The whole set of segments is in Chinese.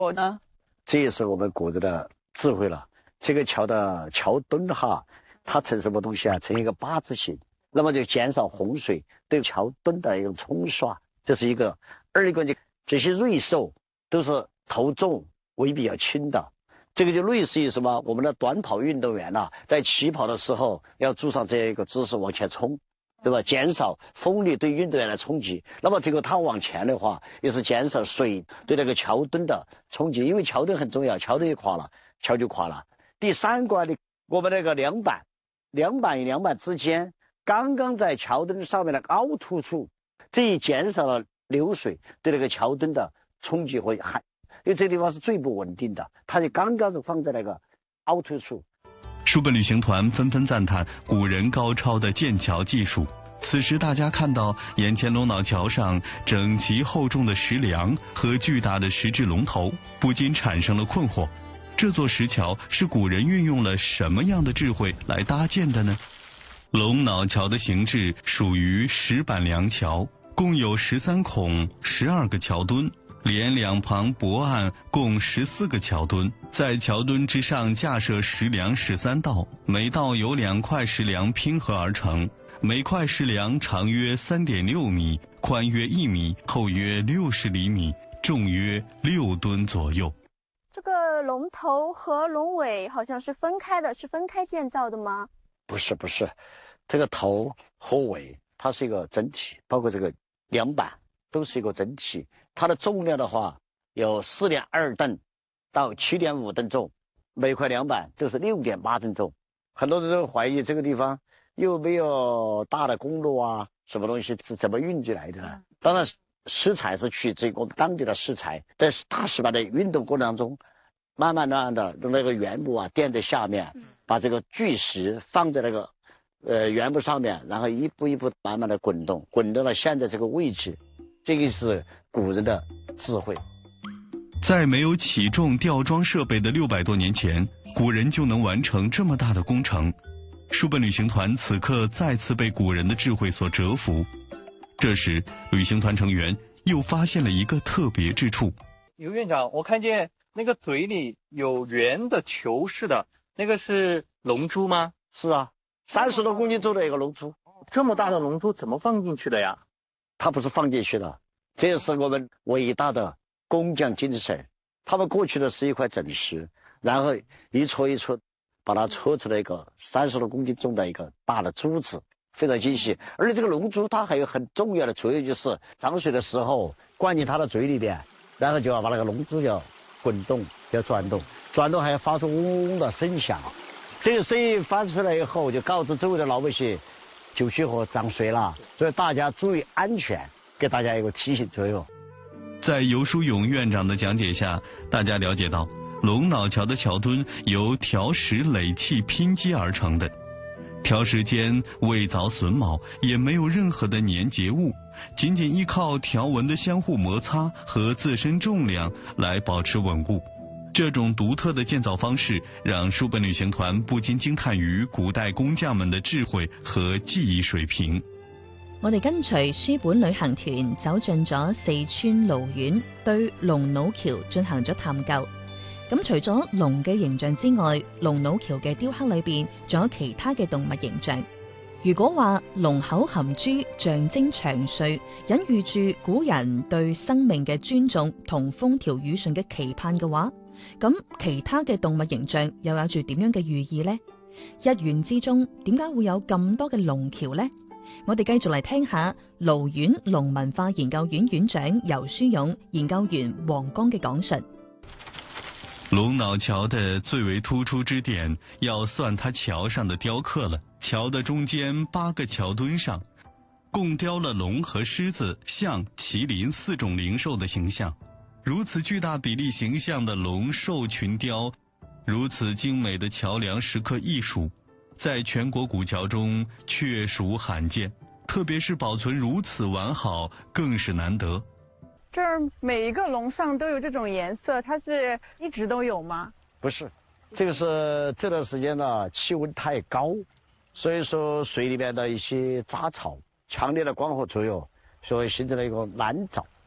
我呢，这也是我们古人的智慧了。这个桥的桥墩哈，它呈什么东西啊？呈一个八字形，那么就减少洪水对桥墩的一种冲刷，这是一个。二一个呢，这些瑞兽都是头重尾比较轻的，这个就类似于什么？我们的短跑运动员呐，在起跑的时候要做上这样一个姿势往前冲。对吧？减少风力对运动员的冲击，那么这个它往前的话，也是减少水对那个桥墩的冲击，因为桥墩很重要，桥墩一垮了，桥就垮了。第三个呢，我们那个梁板与梁板之间，刚刚在桥墩上面的凹凸处，这也减少了流水对那个桥墩的冲击和害，因为这地方是最不稳定的，它就刚刚是放在那个凹凸处。 书本旅行团纷纷赞叹古人高超的建桥技术。此时大家看到眼前龙脑桥上整齐厚重的石梁和巨大的石质龙头，不禁产生了困惑。这座石桥是古人运用了什么样的智慧来搭建的呢？龙脑桥的形制属于石板梁桥，共有13孔12个桥墩，连两旁驳岸共14个桥墩，在桥墩之上架设石梁13道，每道由2块石梁拼合而成，每块石梁长约3.6米，宽约1米，厚约60厘米，重约6吨左右。 这个龙头和龙尾好像是分开的，是分开建造的吗？ 不是，这个头和尾它是一个整体，包括这个梁板都是一个整体。它的重量的话有4.2吨到7.5吨重，每块梁板都是6.8吨重。很多人都怀疑这个地方又没有大的公路啊，什么东西是怎么运进来的呢？当然石材是取自于我们当地的石材，在大石板的运动过程当中，慢慢的用那个原木啊垫在下面，把这个巨石放在那个原木上面，然后一步一步慢慢的滚动到了现在这个位置。这个是古人的智慧。 在没有起重吊装设备的600多年前，古人就能完成这么大的工程。书本旅行团此刻再次被古人的智慧所折服。这时，旅行团成员又发现了一个特别之处。 刘院长，我看见那个嘴里有圆的球似的，那个是龙珠吗？ 是啊，30多公斤重的一个龙珠。 这么大的龙珠怎么放进去的呀？ 它不是放进去的，这是我们伟大的工匠精神。他们过去的是一块整石，然后一撮一撮把它搓出来一个30多公斤重的一个大的珠子，非常精细。而且这个龙珠它还有很重要的作用，就是涨水的时候灌进它的嘴里边，然后就要把那个龙珠要滚动，要转动还要发出嗡嗡的声响。这个声音发出来以后，就告知周围的老百姓九曲河涨水了，所以大家注意安全，给大家一个提醒作用。 在游书勇院长的讲解下，大家了解到龙脑桥的桥墩由条石垒砌拼接而成的，条石间未凿榫卯，也没有任何的粘结物，仅仅依靠条纹的相互摩擦和自身重量来保持稳固。这种独特的建造方式让书本旅行团不禁惊叹于古代工匠們的智慧和技藝水平。 我哋跟隨書本旅行團走進咗四川瀘縣，對龍腦橋進行咗探究。咁除咗龍嘅形象之外，龍腦橋嘅雕刻裏邊仲有其他嘅動物形象。如果話龍口含珠象徵長歲，隱喻住古人對生命嘅尊重同風調雨順嘅期盼嘅話，咁其他嘅動物形象又有住點樣嘅寓意呢？一縣之中點解會有咁多嘅龍橋呢？我哋繼續嚟聽下瀘縣龍文化研究院院長游書勇、研究員黃剛嘅講述。 龍腦橋的最為突出之點，要算它橋上的雕刻了。橋的中間8個橋墩上，共雕了龍和獅子、象、麒麟4種靈獸的形象。如此巨大比例形象的龍獸群雕，如此精美的橋梁石刻藝術，在全國古橋中確屬罕見，特別是保存如此完好，更是難得。 这儿每一个龙上都有这种颜色，它是一直都有吗？ 不是，这个是这段时间呢气温太高，所以说水里面的一些杂草强烈的光合作用，所以形成了一个蓝藻。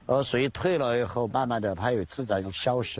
水退了以后，慢慢的它又自然消失。